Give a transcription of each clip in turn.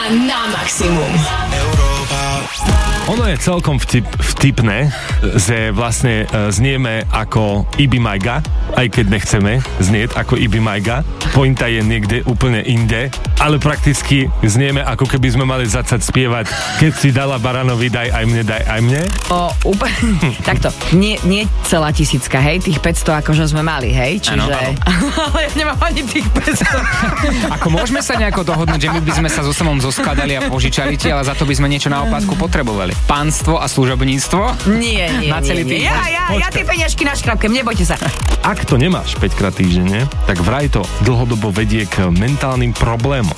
na maximum. Ono je celkom vtipné, že vlastne znieme ako Ibi Maiga, aj keď nechceme znieť ako Ibi Maiga. Pointa je niekde úplne inde, ale prakticky znieme ako keby sme mali začať spievať Keď si dala baranovi, daj aj mne. Úplne, takto, nie celá 1000, hej, tých 500 akože sme mali, hej, čiže... Ano. Ale ja nemám ani tých 500. Ako môžeme sa nejako dohodnúť, že my by sme sa so samom zoskladali a požičali ti, ale za to by sme niečo na opátku potrebovali. Pánstvo a služobníctvo? Nie. Na celý týždeň. Ja tie peniažky naškrapkem, nebojte sa. Ak to nemáš 5 krát týždenne, tak vraj to dlhodobo vedie k mentálnym problémom.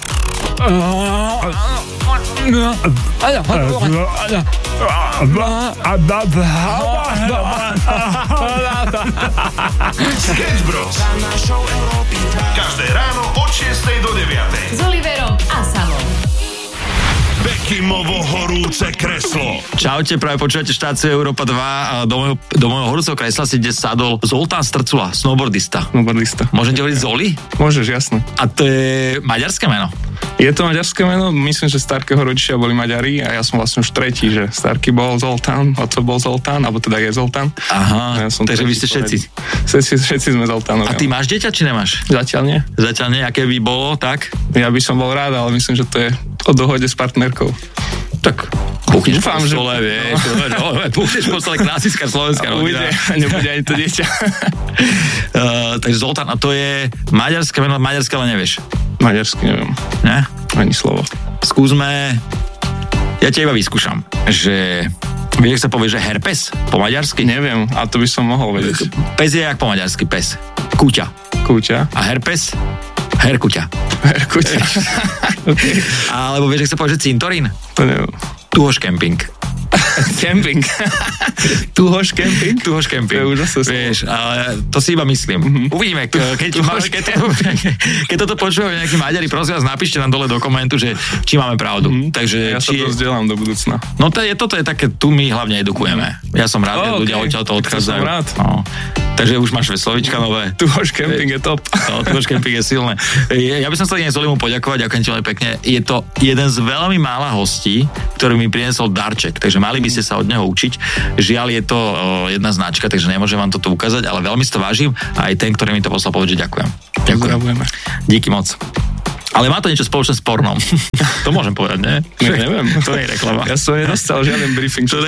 Sketch Bros. Každé ráno od 6 do 9. S Oliverom a Samom. Bekimovo horúce kreslo. Čaute, práve počúvate štáciu Európa 2 a do môjho horúceho kresla si dnes sadol Zoltán Strcula, snowboardista. Môžete hovoriť Zoli? Môžeš, jasne. A to je maďarské meno? Je to maďarské meno, myslím, že Starkého rodičia boli Maďari a ja som vlastne už tretí, že Starky bol Zoltán, oco bol Zoltán, alebo teda je Zoltán. Aha, ja takže vy ste všetci? Všetci sme Zoltánovi. A ty máš dieťa, či nemáš? Zatiaľ nie. Zatiaľ nie, aké by bolo, tak? Ja by som bol rád, ale myslím, že to je o dohode s partnerkou. Tak, buchneš po stole, vieš. Buchneš po stole, klasická slovenská rodina. Nebude ani to dieťa. Takže Zoltán, a to je maďarské meno, maďarské, ale nevieš? Maďarsky neviem. Ne? Ani slovo. Skúsme, ja ťa iba vyskúšam, že vieš, ak sa povie, že herpes po maďarsky? Neviem, a to by som mohol vedieť. Pes je jak po maďarsky, pes. Kúťa. A herpes? Herkuťa. Okay. Alebo vieš, ak sa povie, že cintorín? To neviem. Tuhoš kemping. Camping. Tuhoš kemping? Tuhoš kemping. To je úžasné slovo. Vieš, ale to si iba myslím. Uvidíme, keď toto počúvajú nejakí Maďari, prosím vás, napíšte nám dole do komentu, že či máme pravdu. Takže, ja sa to vzdelám do budúcna. No toto je také, tu my hlavne edukujeme. Ja som rád, keď ľudia odtiaľ to odchádzajú. Som rád. No. Takže už máš slovíčka nové. Tuhoš kemping je top. No, Tuhoš kemping je silné. Ja by som sa dnes Zolimu poďakovať, ďakujem ti veľmi pekne. Je to jeden z veľmi mála hostí, ktorý mi priniesol darček, takže mali by ste sa od neho učiť. Žiaľ, je to jedna značka, takže nemôžem vám to tu ukázať, ale veľmi si to vážim a aj ten, ktorý mi to poslal, povedať, že ďakujem. Pozdravujeme. Díky moc. Ale má to niečo spoločné s pornom. To môžem povedať, nie? Neviem. To nie je reklama. Ja som nedostal žiaden briefing. To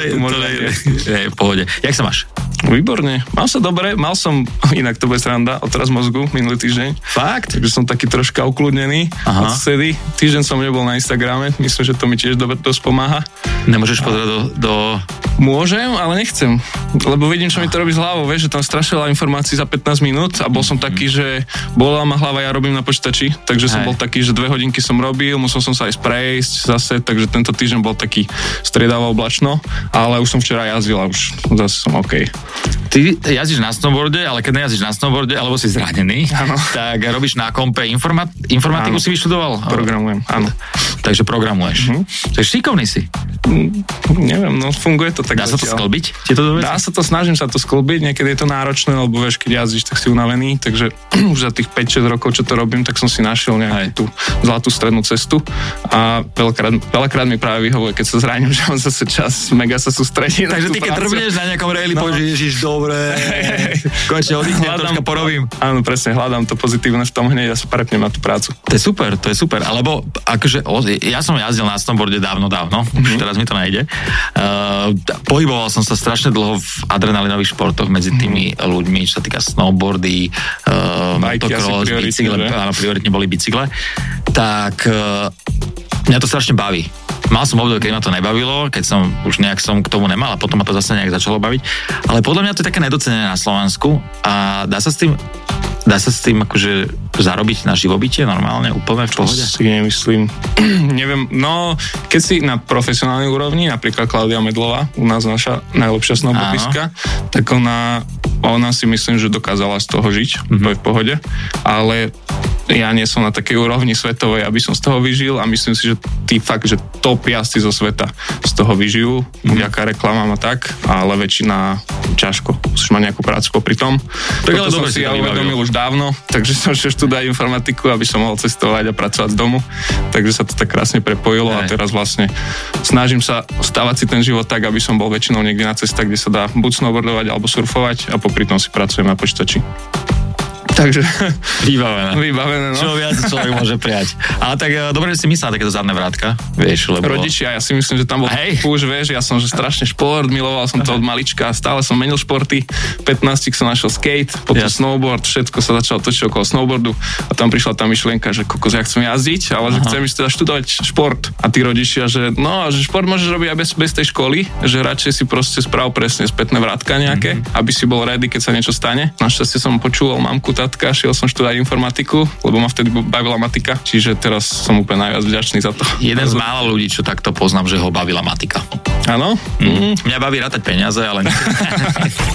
je v pohode. Jak sa máš? Výborne. Mal sa dobre, inak to bude sranda, otraz mozgu minulý týždeň. Fakt? Takže som taký troška ukludnený. Odsedy. Týždeň som nebol na Instagrame, myslím, že to mi tiež dosť pomáha. Nemôžeš pozerať do... Môžem, ale nechcem. Lebo vidím, čo mi to robí s hlavou, vieš, že tam strašne veľa informácií za 15 minút a bol som taký, že bola ma hlava, ja robím na počítači, takže som bol taký, že 2 hodinky som robil, musel som sa aj sprejsť zase, takže tento týždeň bol taký striedavo oblačno, ale už som včera jazdil a už zase som OK. Ty jazdíš na snowboarde, ale keď nejazdíš na snowboarde, alebo si zranený, tak robíš na kompe informatiku si vyštudoval? Programujem, áno. Takže programuješ. Takže šikovný si. Neviem, no funguje to tak. Dá sa to sklbiť? Dá sa to, snažím sa to sklbiť, niekedy je to náročné, lebo vieš, keď jazdíš, tak si unavený, takže už za tých 5-6 rokov, čo to robím, tak som si našiel nejakú tú zlatú strednú cestu a veľakrát mi práve vyhovuje, keď sa zraním, že mám zase čas mega sa sústrediť. Takže ty keď drbneš na nejakom raili, povieš, Ježiš, dobre, konečne oddychnem, troška porobím. Áno, presne, hľadám to pozitívne v tom hneď a sa prepnem na tú prácu. To je super, alebo akože, ja som jazdil na snowboarde dávno, už teraz mi to nejde. Pohyboval som sa strašne dlho v adrenalinových športoch medzi tými ľuďmi, čo sa týka snowboardy, motocross, bicykle, áno, prioritne boli bicykle, tak mňa to strašne baví. Mal som obdobie, keď ma to nebavilo, keď som už nejak som k tomu nemal a potom ma to zase nejak začalo baviť, ale podľa mňa to je také nedocenené na Slovensku a dá sa s tým akože zarobiť na živobytie normálne, úplne v pohode? Si nemyslím. Neviem, no keď si na profesionálnej úrovni, napríklad Klaudia Medlová, u nás naša najlepšia snowboardistka, tak ona si myslím, že dokázala z toho žiť, to je v pohode, ale ja nie som na takej úrovni svetovej, aby som z toho vyžil a myslím si, že tí fakt, že top jazdci zo sveta z toho vyžijú, vďaka reklamám a tak, ale väčšina ťažko. Musíš mať nejakú prácu popri tom. Tak toto som si ja uvedomil už dávno, takže som šiel študovať informatiku, aby som mohol cestovať a pracovať z domu. Takže sa to tak krásne prepojilo a teraz vlastne snažím sa stavať si ten život tak, aby som bol väčšinou niekde na cestách, kde sa dá buď snowboardovať alebo surfovať a popri tom si pracujem na počítači. Takže vybavené, no. Čo viac človek môže prijať. Ale tak dobre, že si myslel na takéto zadné vrátka, vieš, lebo... Rodičia, ja si myslím, že tam bol už, vieš, ja som že strašne šport, miloval som to od malička, stále som menil športy, 15 som našiel skate, potom snowboard, všetko sa začalo točiť okolo snowboardu a tam prišla tá myšlienka, že kokos, ja chcem jazdiť, ale že chcem ísť teda študovať šport. A tí rodičia, že no, že šport môžeš robiť aj bez tej školy, že radšej si proste sprav presne spätné vrátka nejaké, aby si bol ready, keď sa niečo stane. Našťastie som počúval mamku, tatka, šiel som študovať informatiku, lebo ma vtedy bavila matika, čiže teraz som úplne najviac vďačný za to. Jeden z mála ľudí, čo takto poznám, že ho bavila matika. Áno? Mňa baví rátať peniaze, ale